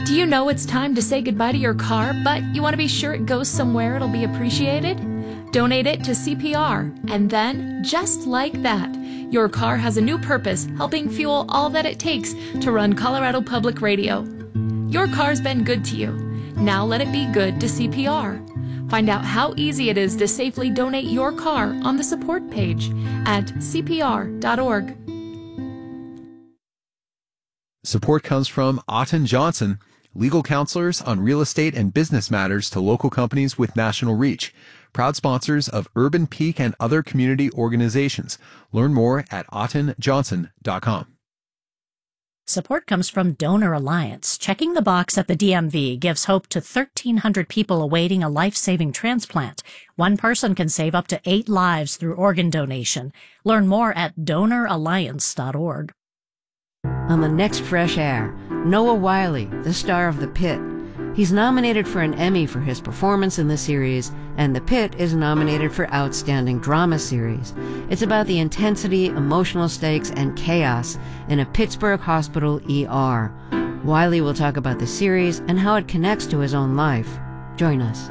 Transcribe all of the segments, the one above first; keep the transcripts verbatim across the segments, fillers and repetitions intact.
Do you know it's time to say goodbye to your car, but you want to be sure it goes somewhere it'll be appreciated? Donate it to C P R, and then, just like that, your car has a new purpose, helping fuel all that it takes to run Colorado Public Radio. Your car's been good to you. Now let it be good to C P R. Find out how easy it is to safely donate your car on the support page at C P R dot org. Support comes from Auten Johnson, legal counselors on real estate and business matters to local companies with national reach. Proud sponsors of Urban Peak and other community organizations. Learn more at auten johnson dot com. Support comes from Donor Alliance. Checking the box at the D M V gives hope to thirteen hundred people awaiting a life-saving transplant. One person can save up to eight lives through organ donation. Learn more at donor alliance dot org. On the next Fresh Air, Noah Wyle, the star of The Pit. He's nominated for an Emmy for his performance in the series, and The Pit is nominated for Outstanding Drama Series. It's about the intensity, emotional stakes, and chaos in a Pittsburgh hospital E R. Wiley will talk about the series and how it connects to his own life. Join us.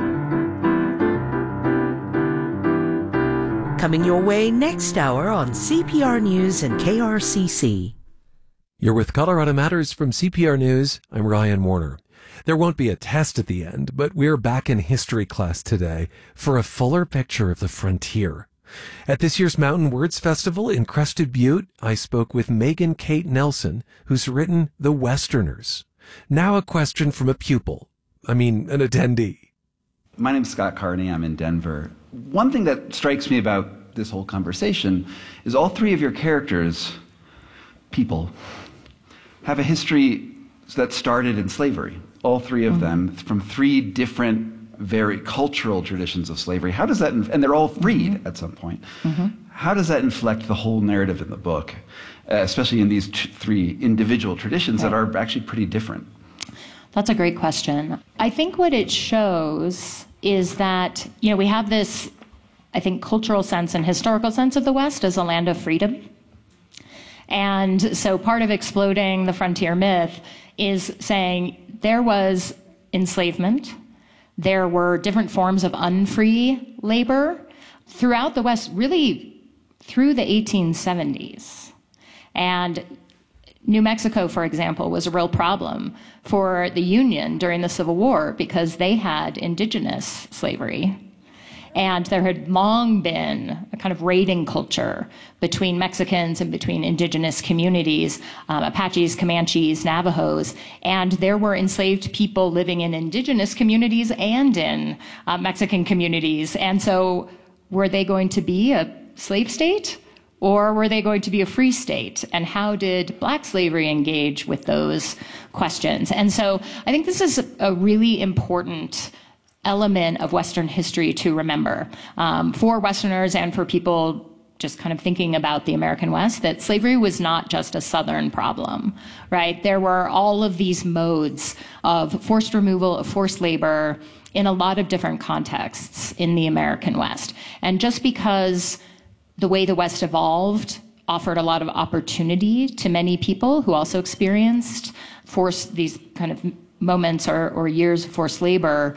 Coming your way next hour on C P R News and K R C C. You're with Colorado Matters from C P R News. I'm Ryan Warner. There won't be a test at the end, but we're back in history class today for a fuller picture of the frontier. At this year's Mountain Words Festival in Crested Butte, I spoke with Megan Kate Nelson, who's written The Westerners. Now a question from a pupil. I mean, an attendee. My name's Scott Carney. I'm in Denver. One thing that strikes me about this whole conversation is all three of your characters, people, have a history that started in slavery. All three of mm-hmm. them from three different, very cultural traditions of slavery. How does that, and they're all freed mm-hmm. at some point. Mm-hmm. How does that inflect the whole narrative in the book, uh, especially in these t- three individual traditions right. that are actually pretty different? That's a great question. I think what it shows is that, you know, we have this, I think, cultural sense and historical sense of the West as a land of freedom. And so part of exploding the frontier myth is saying there was enslavement, there were different forms of unfree labor throughout the West, really through the eighteen seventies. And New Mexico, for example, was a real problem for the Union during the Civil War because they had indigenous slavery. And there had long been a kind of raiding culture between Mexicans and between indigenous communities, um, Apaches, Comanches, Navajos, and there were enslaved people living in indigenous communities and in uh, Mexican communities. And so were they going to be a slave state or were they going to be a free state? And how did Black slavery engage with those questions? And so I think this is a really important element of Western history to remember um, for Westerners and for people just kind of thinking about the American West, that slavery was not just a Southern problem, right? There were all of these modes of forced removal, of forced labor in a lot of different contexts in the American West. And just because the way the West evolved offered a lot of opportunity to many people who also experienced forced these kind of moments or, or years of forced labor,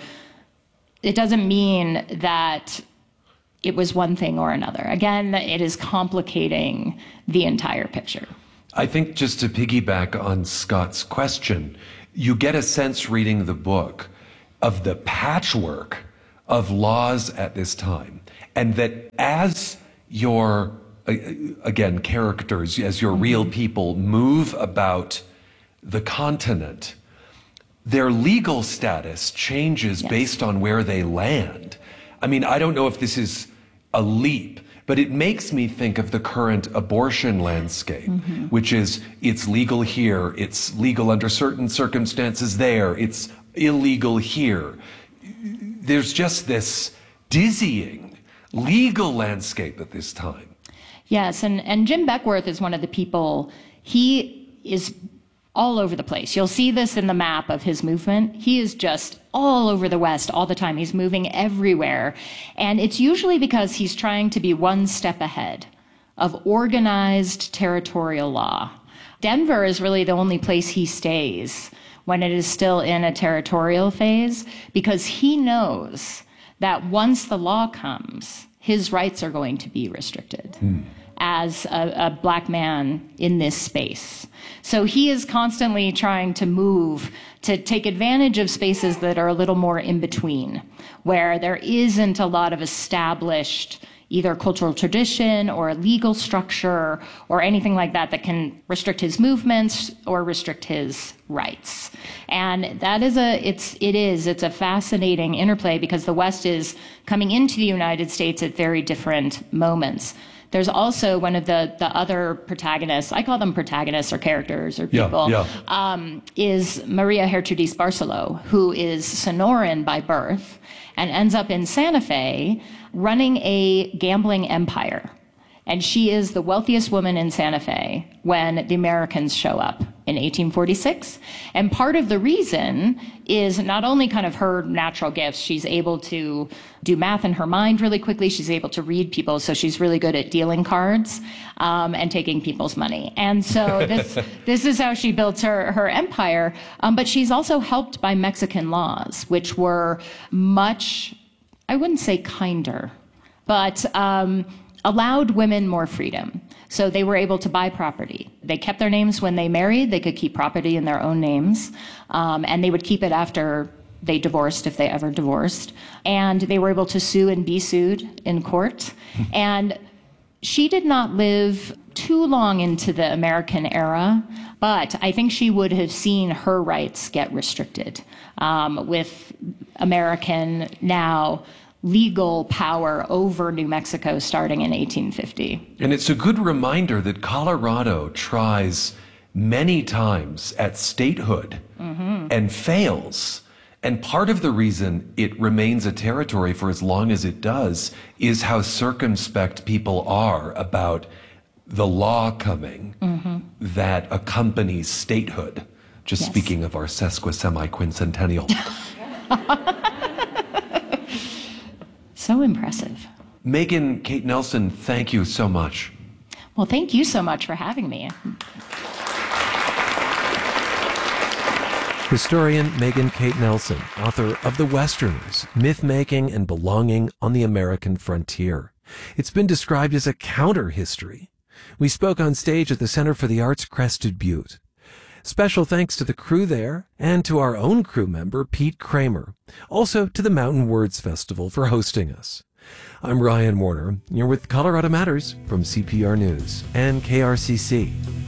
it doesn't mean that it was one thing or another. Again, it is complicating the entire picture. I think just to piggyback on Scott's question, you get a sense reading the book of the patchwork of laws at this time. And that as your, again, characters, as your real people move about the continent, their legal status changes yes. based on where they land. I mean, I don't know if this is a leap, but it makes me think of the current abortion landscape, mm-hmm. which is it's legal here, it's legal under certain circumstances there, it's illegal here. There's just this dizzying legal landscape at this time. Yes, and, and Jim Beckworth is one of the people, he is all over the place. You'll see this in the map of his movement. He is just all over the West all the time. He's moving everywhere. And it's usually because he's trying to be one step ahead of organized territorial law. Denver is really the only place he stays when it is still in a territorial phase, because he knows that once the law comes, his rights are going to be restricted mm. as a, a black man in this space. So he is constantly trying to move to take advantage of spaces that are a little more in between, where there isn't a lot of established either cultural tradition or legal structure or anything like that that can restrict his movements or restrict his rights. And that is a, it's, it is, it's a fascinating interplay, because the West is coming into the United States at very different moments. There's also one of the, the other protagonists, I call them protagonists or characters or people, yeah, yeah. Um, is Maria Gertrudis Barceló, who is Sonoran by birth and ends up in Santa Fe running a gambling empire. And she is the wealthiest woman in Santa Fe when the Americans show up in eighteen forty-six. And part of the reason is not only kind of her natural gifts, she's able to do math in her mind really quickly, she's able to read people, so she's really good at dealing cards um, and taking people's money. And so this this is how she built her, her empire. Um, but she's also helped by Mexican laws, which were much, I wouldn't say kinder, but um, allowed women more freedom. So they were able to buy property. They kept their names when they married. They could keep property in their own names. Um, and they would keep it after they divorced, if they ever divorced. And they were able to sue and be sued in court. And she did not live too long into the American era, but I think she would have seen her rights get restricted um, with American now legal power over New Mexico starting in eighteen fifty. And it's a good reminder that Colorado tries many times at statehood mm-hmm. and fails. And part of the reason it remains a territory for as long as it does is how circumspect people are about the law coming mm-hmm. that accompanies statehood. Just yes. speaking of our sesquisemi-quincentennial. So impressive. Megan Kate Nelson, thank you so much. Well, thank you so much for having me. Historian Megan Kate Nelson, author of The Westerners, Myth-Making and Belonging on the American Frontier. It's been described as a counter-history. We spoke on stage at the Center for the Arts Crested Butte. Special thanks to the crew there and to our own crew member, Pete Kramer. Also to the Mountain Words Festival for hosting us. I'm Ryan Warner. You're with Colorado Matters from C P R News and K R C C.